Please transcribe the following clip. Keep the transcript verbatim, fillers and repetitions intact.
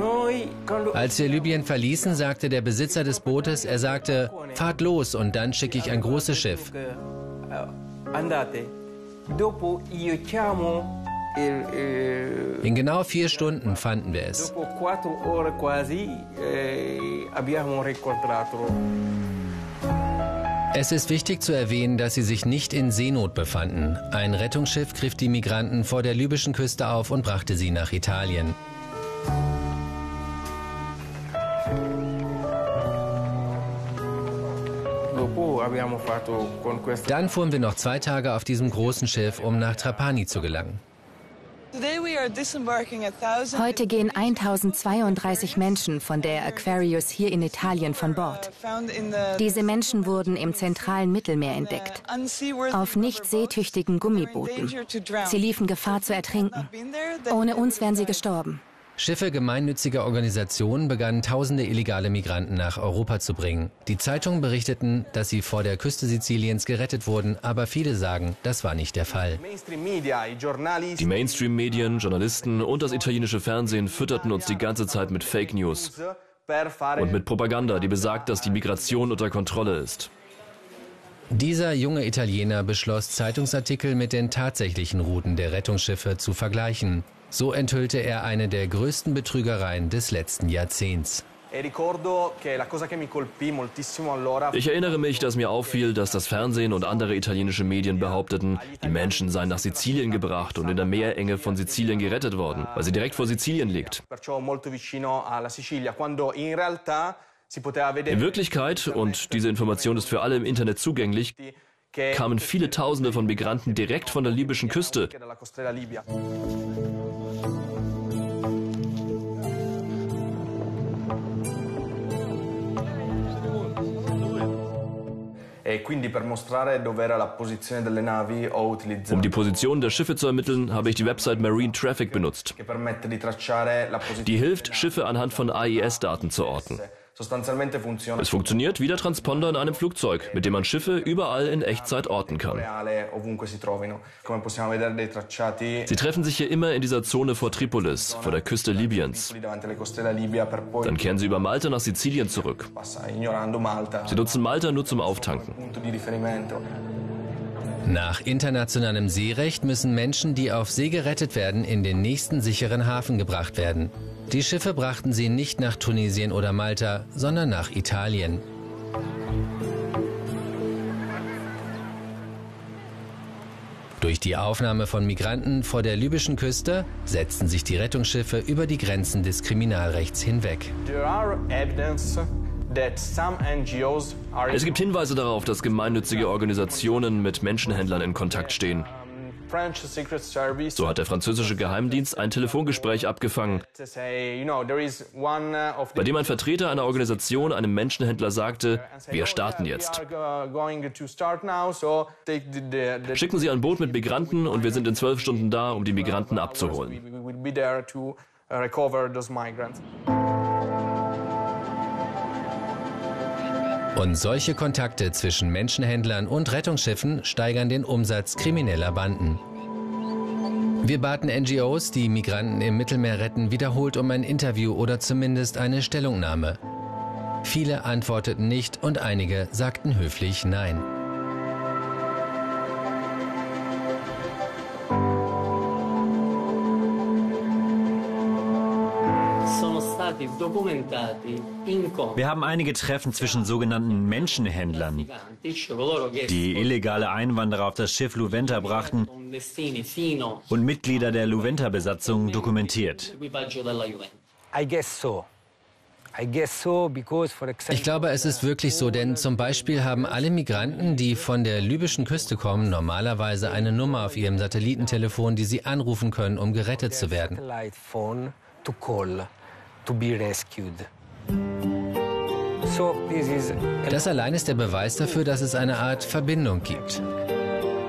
Als wir Libyen verließen, sagte der Besitzer des Bootes, er sagte, fahrt los und dann schicke ich ein großes Schiff. In genau vier Stunden fanden wir es. Es ist wichtig zu erwähnen, dass sie sich nicht in Seenot befanden. Ein Rettungsschiff griff die Migranten vor der libyschen Küste auf und brachte sie nach Italien. Dann fuhren wir noch zwei Tage auf diesem großen Schiff, um nach Trapani zu gelangen. Heute gehen eintausendzweiunddreißig Menschen von der Aquarius hier in Italien von Bord. Diese Menschen wurden im zentralen Mittelmeer entdeckt, auf nicht seetüchtigen Gummibooten. Sie liefen Gefahr zu ertrinken. Ohne uns wären sie gestorben. Schiffe gemeinnütziger Organisationen begannen, tausende illegale Migranten nach Europa zu bringen. Die Zeitungen berichteten, dass sie vor der Küste Siziliens gerettet wurden, aber viele sagen, das war nicht der Fall. Die Mainstream-Medien, Journalisten und das italienische Fernsehen fütterten uns die ganze Zeit mit Fake News und mit Propaganda, die besagt, dass die Migration unter Kontrolle ist. Dieser junge Italiener beschloss, Zeitungsartikel mit den tatsächlichen Routen der Rettungsschiffe zu vergleichen. So enthüllte er eine der größten Betrügereien des letzten Jahrzehnts. Ich erinnere mich, dass mir auffiel, dass das Fernsehen und andere italienische Medien behaupteten, die Menschen seien nach Sizilien gebracht und in der Meerenge von Sizilien gerettet worden, weil sie direkt vor Sizilien liegt. In Wirklichkeit, und diese Information ist für alle im Internet zugänglich, kamen viele Tausende von Migranten direkt von der libyschen Küste. Um die Position der Schiffe zu ermitteln, habe ich die Website Marine Traffic benutzt. Die hilft, Schiffe anhand von A I S-Daten zu orten. Es funktioniert wie der Transponder in einem Flugzeug, mit dem man Schiffe überall in Echtzeit orten kann. Sie treffen sich hier immer in dieser Zone vor Tripolis, vor der Küste Libyens. Dann kehren sie über Malta nach Sizilien zurück. Sie nutzen Malta nur zum Auftanken. Nach internationalem Seerecht müssen Menschen, die auf See gerettet werden, in den nächsten sicheren Hafen gebracht werden. Die Schiffe brachten sie nicht nach Tunesien oder Malta, sondern nach Italien. Durch die Aufnahme von Migranten vor der libyschen Küste setzten sich die Rettungsschiffe über die Grenzen des Kriminalrechts hinweg. Es gibt Hinweise darauf, dass gemeinnützige Organisationen mit Menschenhändlern in Kontakt stehen. So hat der französische Geheimdienst ein Telefongespräch abgefangen, bei dem ein Vertreter einer Organisation einem Menschenhändler sagte, wir starten jetzt. Schicken Sie ein Boot mit Migranten und wir sind in zwölf Stunden da, um die Migranten abzuholen. Und solche Kontakte zwischen Menschenhändlern und Rettungsschiffen steigern den Umsatz krimineller Banden. Wir baten N G Os, die Migranten im Mittelmeer retten, wiederholt um ein Interview oder zumindest eine Stellungnahme. Viele antworteten nicht und einige sagten höflich Nein. Wir haben einige Treffen zwischen sogenannten Menschenhändlern, die illegale Einwanderer auf das Schiff Luventa brachten, und Mitglieder der Luventa-Besatzung dokumentiert. Ich glaube, es ist wirklich so, denn zum Beispiel haben alle Migranten, die von der libyschen Küste kommen, normalerweise eine Nummer auf ihrem Satellitentelefon, die sie anrufen können, um gerettet zu werden. Das allein ist der Beweis dafür, dass es eine Art Verbindung gibt.